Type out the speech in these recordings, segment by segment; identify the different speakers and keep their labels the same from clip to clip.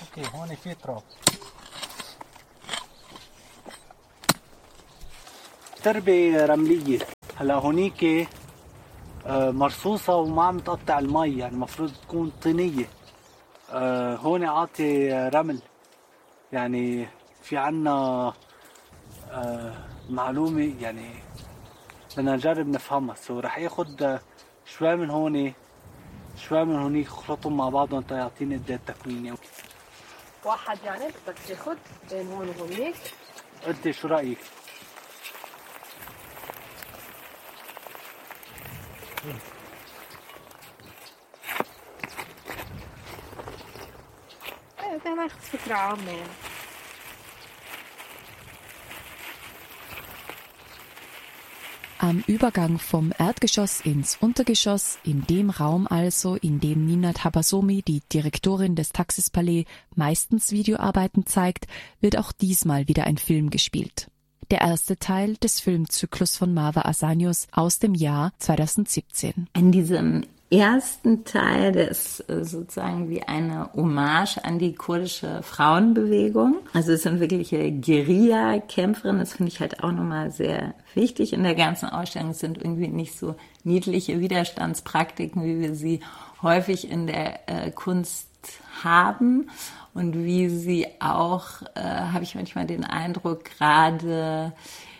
Speaker 1: اوكي هون في تراب. تربة رملية. هلا هونيك مرصوصة وما عم تقطع المي، يعني المفروض تكون طينية. هون عاطي رمل، يعني في عنا معلومة يعني بدنا نجرب نفهمها. رح ياخد شوي من هون شوي من هونيك، خلطهم مع بعضهم يعطيني قد التكوين.
Speaker 2: واحد يعني بدك تاخد بين هون وهونيك.
Speaker 1: انت شو رأيك؟
Speaker 2: بدنا ناخد فكرة عامة يعني.
Speaker 3: Am Übergang vom Erdgeschoss ins Untergeschoss, in dem Raum also, in dem Nina Tabasomi, die Direktorin des Taxis-Palais, meistens Videoarbeiten zeigt, wird auch diesmal wieder ein Film gespielt. Der erste Teil des Filmzyklus von Marwa Asanius aus dem Jahr 2017.
Speaker 4: In diesem ersten Teil, der ist sozusagen wie eine Hommage an die kurdische Frauenbewegung. Also es sind wirkliche Guerilla-Kämpferinnen, das finde ich halt auch nochmal sehr wichtig in der ganzen Ausstellung. Es sind irgendwie nicht so niedliche Widerstandspraktiken, wie wir sie häufig in der Kunst haben und wie sie auch, habe ich manchmal den Eindruck, gerade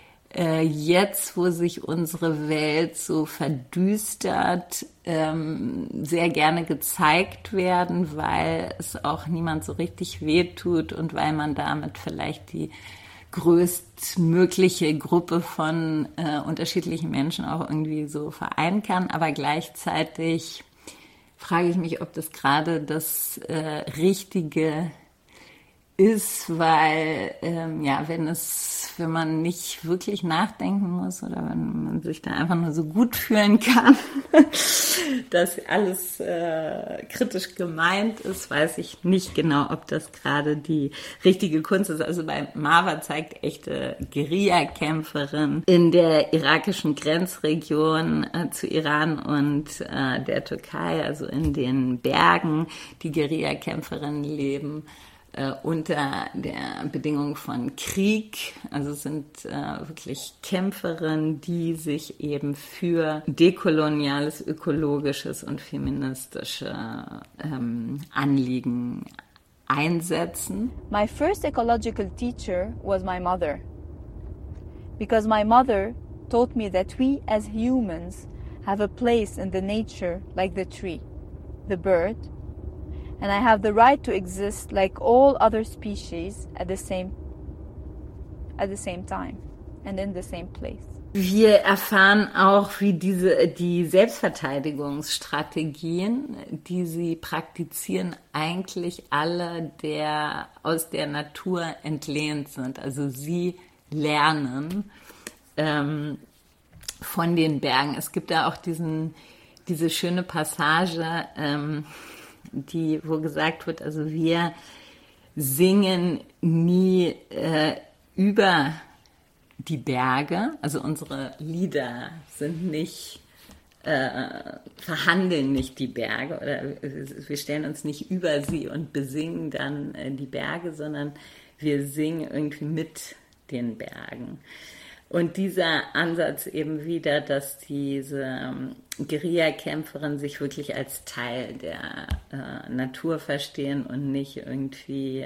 Speaker 4: jetzt, wo sich unsere Welt so verdüstert, sehr gerne gezeigt werden, weil es auch niemand so richtig wehtut und weil man damit vielleicht die größtmögliche Gruppe von unterschiedlichen Menschen auch irgendwie so vereinen kann. Aber gleichzeitig frage ich mich, ob das gerade das Richtige ist, weil wenn man nicht wirklich nachdenken muss oder wenn man sich da einfach nur so gut fühlen kann, dass alles kritisch gemeint ist, weiß ich nicht genau, ob das gerade die richtige Kunst ist. Also bei Marwa zeigt echte Guerilla-Kämpferin in der irakischen Grenzregion zu Iran und der Türkei, also in den Bergen. Die Guerilla-Kämpferinnen leben unter der Bedingung von Krieg. Also es sind wirklich Kämpferinnen, die sich eben für dekoloniales, ökologisches und feministische Anliegen einsetzen.
Speaker 5: My first ecological teacher was my mother, because my mother taught me that we as humans have a place in the nature like the tree, the bird, and I have the right to exist like all other species at the same time and in the same place.
Speaker 4: Wir erfahren auch, wie die Selbstverteidigungsstrategien, die sie praktizieren, eigentlich alle aus der Natur entlehnt sind. Also sie lernen von den Bergen. Es gibt da auch diese schöne Passage, wo gesagt wird, also wir singen nie über die Berge, also unsere Lieder sind nicht, verhandeln nicht die Berge oder wir stellen uns nicht über sie und besingen dann die Berge, sondern wir singen irgendwie mit den Bergen. Und dieser Ansatz eben wieder, dass diese Guerilla-Kämpferinnen sich wirklich als Teil der Natur verstehen und nicht irgendwie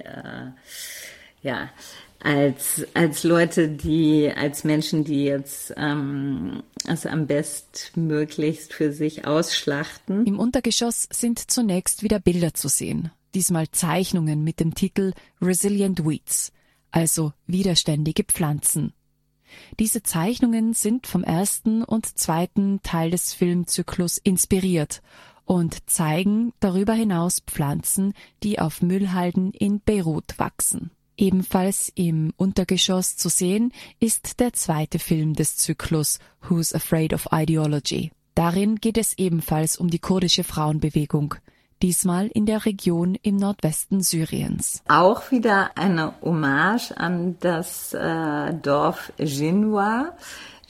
Speaker 4: als Leute, als Menschen, die jetzt also am bestmöglichst für sich ausschlachten.
Speaker 3: Im Untergeschoss sind zunächst wieder Bilder zu sehen. Diesmal Zeichnungen mit dem Titel Resilient Weeds, also widerständige Pflanzen. Diese Zeichnungen sind vom ersten und zweiten Teil des Filmzyklus inspiriert und zeigen darüber hinaus Pflanzen, die auf Müllhalden in Beirut wachsen. Ebenfalls im Untergeschoss zu sehen ist der zweite Film des Zyklus Who's Afraid of Ideology. Darin geht es ebenfalls um die kurdische Frauenbewegung, diesmal in der Region im Nordwesten Syriens.
Speaker 4: Auch wieder eine Hommage an das Dorf Jinwa.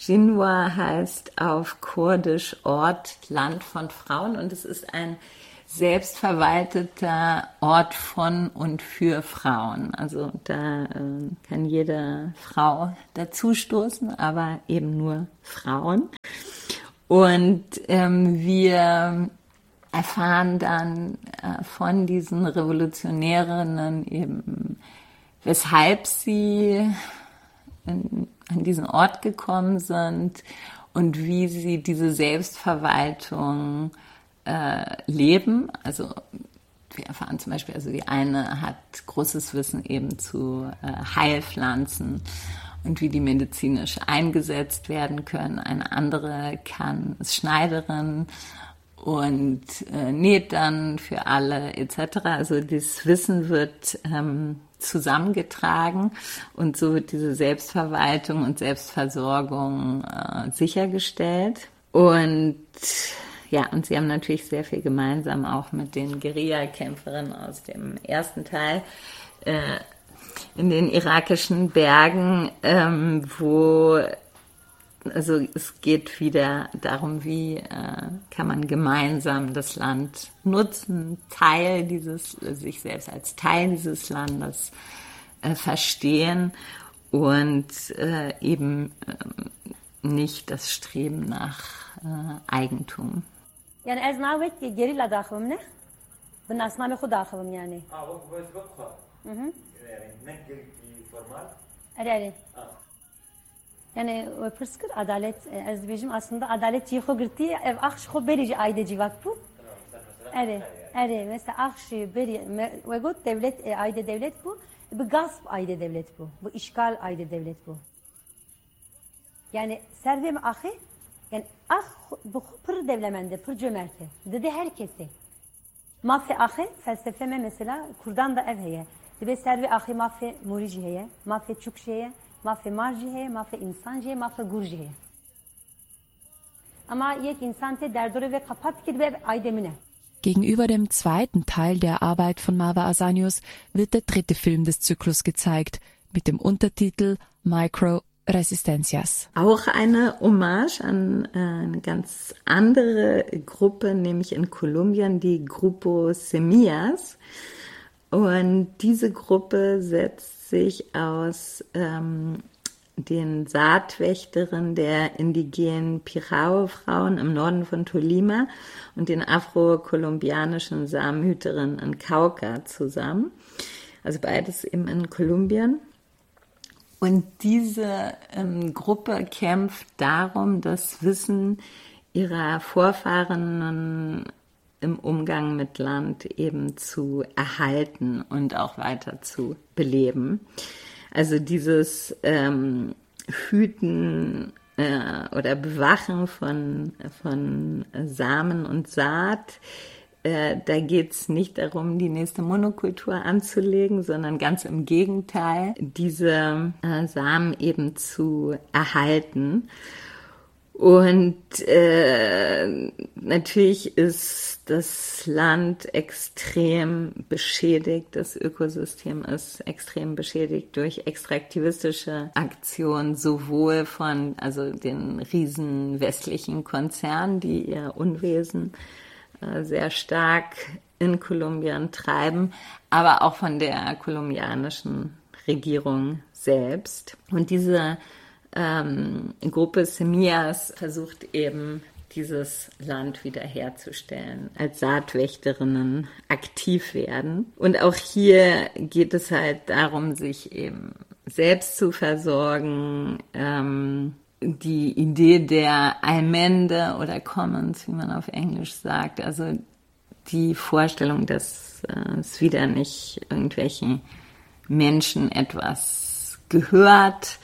Speaker 4: Jinwa heißt auf Kurdisch Ort, Land von Frauen und es ist ein selbstverwalteter Ort von und für Frauen. Also da kann jede Frau dazustoßen, aber eben nur Frauen. Und wir erfahren dann von diesen Revolutionärinnen eben, weshalb sie an diesen Ort gekommen sind und wie sie diese Selbstverwaltung leben. Also wir erfahren zum Beispiel, also die eine hat großes Wissen eben zu Heilpflanzen und wie die medizinisch eingesetzt werden können. Eine andere ist Schneiderin und näht dann für alle etc. Also dieses Wissen wird zusammengetragen und so wird diese Selbstverwaltung und Selbstversorgung sichergestellt. Und ja, und sie haben natürlich sehr viel gemeinsam auch mit den Guerillakämpferinnen aus dem ersten Teil in den irakischen Bergen, wo also es geht wieder darum, wie kann man gemeinsam das Land nutzen, sich selbst als Teil dieses Landes verstehen und eben nicht das Streben nach Eigentum.
Speaker 6: یعنی از نوعی که گریلا داخلم نه به ناسنامه خود داخلم یعنی
Speaker 7: او بس بقى يعني نقل formal
Speaker 6: اره yani pırskır adalet az bizim aslında adalet ciho girti ev akş xo beri ayde civak bu اره mesela akş beri ve gut devlet ayde devlet bu bu gasp ayde devlet bu işgal ayde devlet bu yani servem ahi yani bu pır devlemende pır cömerte dedi herkese mafya ahi felsefeme mesela kurdan da ev heye ve servi ahi mafya murici heye mafya çukşeye mafya marji heye mafya insanci mafya gurji heye ama yek insan te derdore ve kapat ki ve aydemine.
Speaker 3: Gegenüber dem zweiten Teil der Arbeit von Marwa Asanius wird der dritte Film des Zyklus gezeigt, mit dem Untertitel Micro Resistencias.
Speaker 4: Auch eine Hommage an eine ganz andere Gruppe, nämlich in Kolumbien, die Grupo Semillas. Und diese Gruppe setzt sich aus den Saatwächterinnen der indigenen Pirao-Frauen im Norden von Tolima und den afro-kolumbianischen Samenhüterinnen in Cauca zusammen. Also beides eben in Kolumbien. Und diese Gruppe kämpft darum, das Wissen ihrer Vorfahren im Umgang mit Land eben zu erhalten und auch weiter zu beleben. Also dieses Hüten oder Bewachen von Samen und Saat, da geht es nicht darum, die nächste Monokultur anzulegen, sondern ganz im Gegenteil, diese Samen eben zu erhalten. Und natürlich ist das Land extrem beschädigt, das Ökosystem ist extrem beschädigt durch extraktivistische Aktionen, sowohl von den riesen westlichen Konzernen, die ihr Unwesen sehr stark in Kolumbien treiben, aber auch von der kolumbianischen Regierung selbst. Und diese Gruppe Semillas versucht eben, dieses Land wiederherzustellen, als Saatwächterinnen aktiv werden. Und auch hier geht es halt darum, sich eben selbst zu versorgen. Die Idee der Allmende oder Commons, wie man auf Englisch sagt, also die Vorstellung, dass es wieder nicht irgendwelchen Menschen etwas gehört,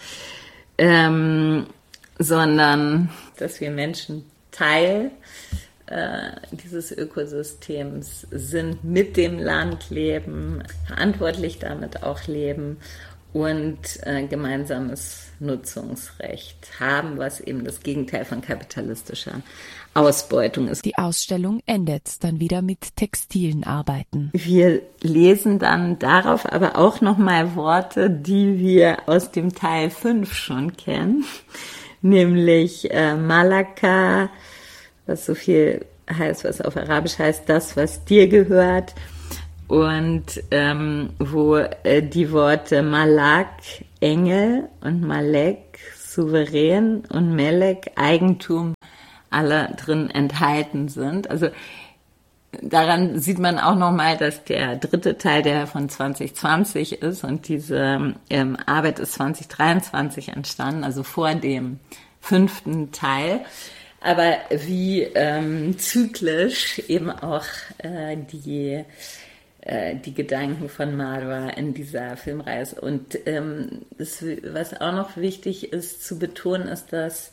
Speaker 4: sondern dass wir Menschen Teil dieses Ökosystems sind, mit dem Land leben, verantwortlich damit auch leben und gemeinsames Nutzungsrecht haben, was eben das Gegenteil von kapitalistischer Ausbeutung ist.
Speaker 3: Die Ausstellung endet dann wieder mit textilen Arbeiten.
Speaker 4: Wir lesen dann darauf aber auch nochmal Worte, die wir aus dem Teil 5 schon kennen, nämlich Malaka, was so viel heißt, was auf Arabisch heißt, das, was dir gehört. Und wo die Worte Malak, Engel, und Malek, souverän, und Melek, Eigentum, alle drin enthalten sind. Also daran sieht man auch nochmal, dass der dritte Teil, der von 2020 ist, und diese Arbeit ist 2023 entstanden, also vor dem 5. Teil. Aber wie zyklisch eben auch die Gedanken von Marwa in dieser Filmreihe ist. Und was auch noch wichtig ist zu betonen, ist, dass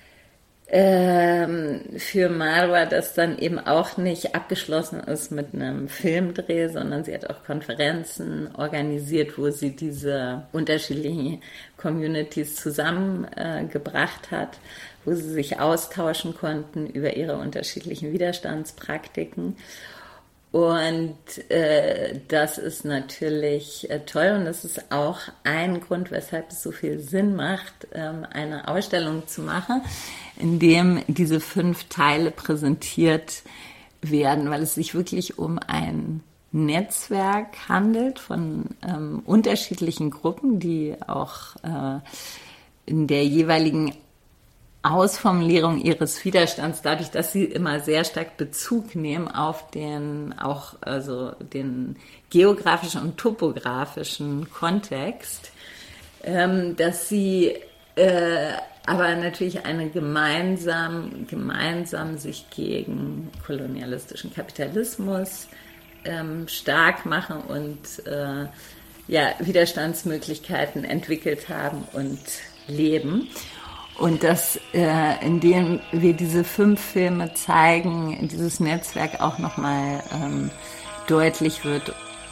Speaker 4: für Marwa das dann eben auch nicht abgeschlossen ist mit einem Filmdreh, sondern sie hat auch Konferenzen organisiert, wo sie diese unterschiedlichen Communities zusammengebracht hat, wo sie sich austauschen konnten über ihre unterschiedlichen Widerstandspraktiken. Und das ist natürlich toll, und das ist auch ein Grund, weshalb es so viel Sinn macht, eine Ausstellung zu machen, in dem diese 5 Teile präsentiert werden, weil es sich wirklich um ein Netzwerk handelt von unterschiedlichen Gruppen, die auch in der jeweiligen Ausformulierung ihres Widerstands, dadurch, dass sie immer sehr stark Bezug nehmen auf den geografischen und topografischen Kontext, dass sie aber natürlich eine gemeinsam sich gegen kolonialistischen Kapitalismus stark machen und Widerstandsmöglichkeiten entwickelt haben und leben. Und dass, indem wir diese 5 Filme zeigen, dieses Netzwerk auch nochmal deutlich wird.